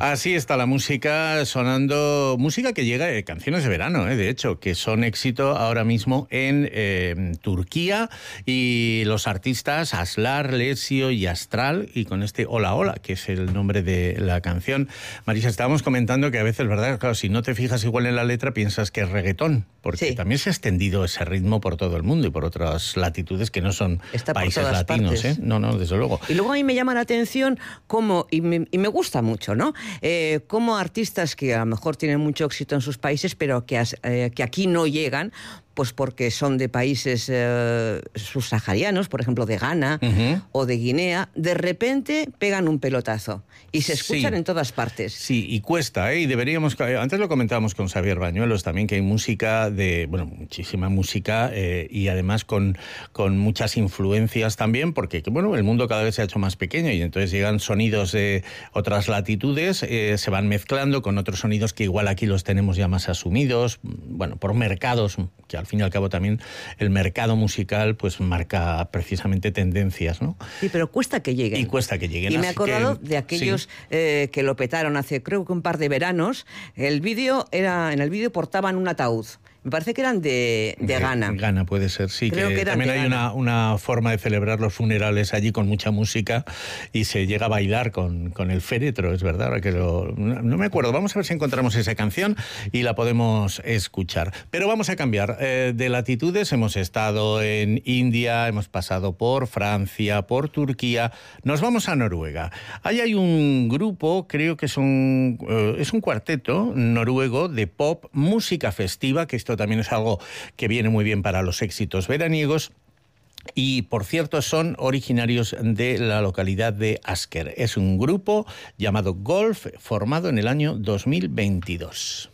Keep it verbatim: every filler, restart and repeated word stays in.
Así está la música sonando, música que llega de canciones de verano, ¿eh? De hecho, que son éxito ahora mismo en eh, Turquía, y los artistas Aslar, Lesio y Astral, y con este Hola Hola, que es el nombre de la canción. Marisa, estábamos comentando que a veces, ¿verdad? Claro, si no te fijas igual en la letra, piensas que es reggaetón, porque sí, también se ha extendido ese ritmo por todo el mundo y por otras latitudes que no son Está países latinos, ¿eh? No, no, desde luego. Y luego a mí me llama la atención cómo, y me, y me gusta mucho, ¿no? Eh, cómo artistas que a lo mejor tienen mucho éxito en sus países, pero que, eh, que aquí no llegan, pues porque son de países eh, subsaharianos, por ejemplo de Ghana uh-huh. o de Guinea, de repente pegan un pelotazo y se escuchan sí. en todas partes. Sí, y cuesta, ¿eh? Y deberíamos, antes lo comentábamos con Xavier Bañuelos también, que hay música de, bueno, muchísima música eh, y además con, con muchas influencias también, porque, bueno, el mundo cada vez se ha hecho más pequeño y entonces llegan sonidos de otras latitudes, eh, se van mezclando con otros sonidos que igual aquí los tenemos ya más asumidos, bueno, por mercados que al fin y al cabo también el mercado musical pues marca precisamente tendencias, ¿no? Sí, pero cuesta que lleguen. Y cuesta que lleguen. Y me he acordado que, de aquellos sí. eh, que lo petaron hace creo que un par de veranos. El vídeo era, en el vídeo portaban un ataúd. Me parece que eran de, de Ghana. Ghana puede ser, sí. Creo que que también hay una, una forma de celebrar los funerales allí con mucha música y se llega a bailar con, con el féretro, es verdad. Ahora que lo, no, no me acuerdo. Vamos a ver si encontramos esa canción y la podemos escuchar. Pero vamos a cambiar eh, de latitudes. Hemos estado en India, hemos pasado por Francia, por Turquía. Nos vamos a Noruega. Ahí hay un grupo, creo que es un, eh, es un cuarteto noruego de pop, música festiva, que esto también es algo que viene muy bien para los éxitos veraniegos. Y, por cierto, son originarios de la localidad de Asker. Es un grupo llamado Golf, formado en el año dos mil veintidós.